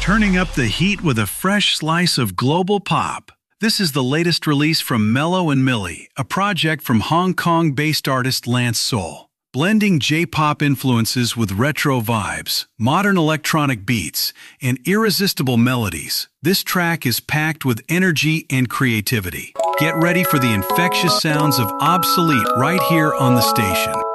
Turning up the heat with a fresh slice of global pop. This is the latest release from Mellow and Millie, a project from Hong Kong-based artist Lance Soul. Blending J-pop influences with retro vibes, modern electronic beats, and irresistible melodies, this track is packed with energy and creativity. Get ready for the infectious sounds of Obsolete right here on the station.